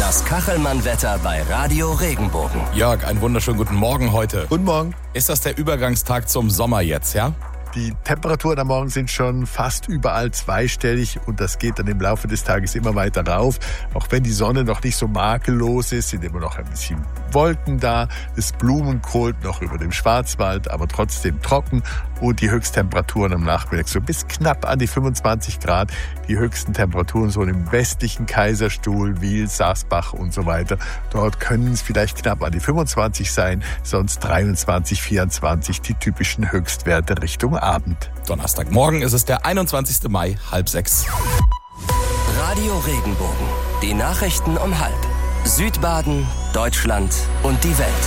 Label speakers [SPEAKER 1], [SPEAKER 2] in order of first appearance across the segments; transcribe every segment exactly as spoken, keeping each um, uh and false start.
[SPEAKER 1] Das Kachelmann-Wetter bei Radio Regenbogen.
[SPEAKER 2] Jörg, einen wunderschönen guten Morgen heute.
[SPEAKER 3] Guten Morgen.
[SPEAKER 2] Ist das der Übergangstag zum Sommer jetzt, ja?
[SPEAKER 3] Die Temperaturen am Morgen sind schon fast überall zweistellig und das geht dann im Laufe des Tages immer weiter rauf. Auch wenn die Sonne noch nicht so makellos ist, sind immer noch ein bisschen Wolken da. Es blumenkohlt noch über dem Schwarzwald, aber trotzdem trocken. Und die Höchsttemperaturen am Nachmittag so bis knapp an die fünfundzwanzig Grad. Die höchsten Temperaturen so im westlichen Kaiserstuhl, Wiel, Saasbach und so weiter. Dort können es vielleicht knapp an die fünfundzwanzig sein, sonst dreiundzwanzig, vierundzwanzig, die typischen Höchstwerte Richtung Abend.
[SPEAKER 2] Donnerstagmorgen ist es der einundzwanzigster Mai, halb sechs.
[SPEAKER 1] Radio Regenbogen. Die Nachrichten um halb. Südbaden, Deutschland und die Welt.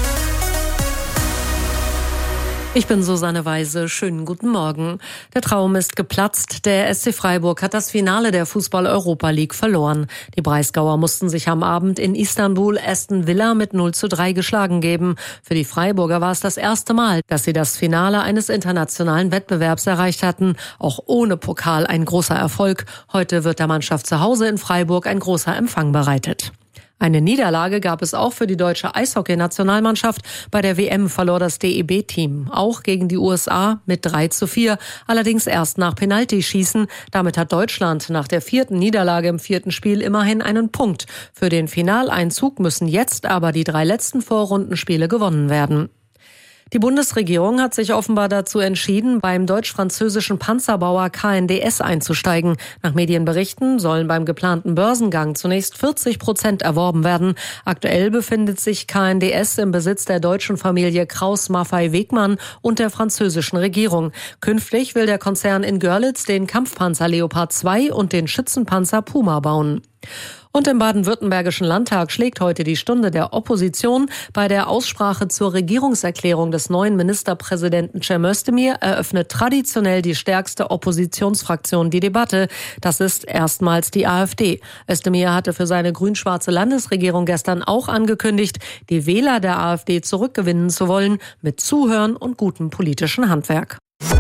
[SPEAKER 4] Ich bin Susanne Weise. Schönen guten Morgen. Der Traum ist geplatzt. Der S C Freiburg hat das Finale der Fußball-Europa League verloren. Die Breisgauer mussten sich am Abend in Istanbul Aston Villa mit null zu drei geschlagen geben. Für die Freiburger war es das erste Mal, dass sie das Finale eines internationalen Wettbewerbs erreicht hatten. Auch ohne Pokal ein großer Erfolg. Heute wird der Mannschaft zu Hause in Freiburg ein großer Empfang bereitet. Eine Niederlage gab es auch für die deutsche Eishockey-Nationalmannschaft. Bei der W M verlor das D E B-Team auch gegen die U S A mit drei zu vier, allerdings erst nach Penaltyschießen. Damit hat Deutschland nach der vierten Niederlage im vierten Spiel immerhin einen Punkt. Für den Finaleinzug müssen jetzt aber die drei letzten Vorrundenspiele gewonnen werden. Die Bundesregierung hat sich offenbar dazu entschieden, beim deutsch-französischen Panzerbauer K N D S einzusteigen. Nach Medienberichten sollen beim geplanten Börsengang zunächst vierzig Prozent erworben werden. Aktuell befindet sich K N D S im Besitz der deutschen Familie Krauss-Maffei-Wegmann und der französischen Regierung. Künftig will der Konzern in Görlitz den Kampfpanzer Leopard zwei und den Schützenpanzer Puma bauen. Und im baden-württembergischen Landtag schlägt heute die Stunde der Opposition. Bei der Aussprache zur Regierungserklärung des neuen Ministerpräsidenten Cem Özdemir eröffnet traditionell die stärkste Oppositionsfraktion die Debatte. Das ist erstmals die AfD. Özdemir hatte für seine grün-schwarze Landesregierung gestern auch angekündigt, die Wähler der AfD zurückgewinnen zu wollen, mit Zuhören und gutem politischen Handwerk.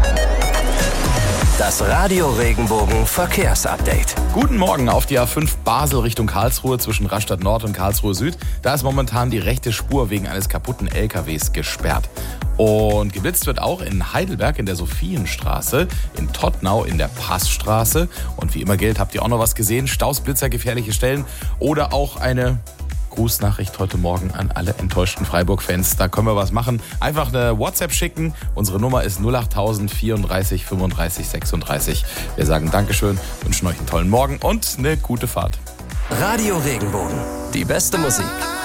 [SPEAKER 1] Das Radio Regenbogen Verkehrsupdate.
[SPEAKER 2] Guten Morgen auf die A fünf Basel Richtung Karlsruhe zwischen Rastatt Nord und Karlsruhe Süd. Da ist momentan die rechte Spur wegen eines kaputten L K Ws gesperrt. Und geblitzt wird auch in Heidelberg in der Sophienstraße, in Tottnau in der Passstraße. Und wie immer gilt, habt ihr auch noch was gesehen? Staus, Blitzer, gefährliche Stellen oder auch eine Grußnachricht heute Morgen an alle enttäuschten Freiburg-Fans. Da können wir was machen. Einfach eine WhatsApp schicken. Unsere Nummer ist null acht null null vierunddreißig fünfunddreißig sechsunddreißig. Wir sagen Dankeschön, wünschen euch einen tollen Morgen und eine gute Fahrt.
[SPEAKER 1] Radio Regenbogen. Die beste Musik.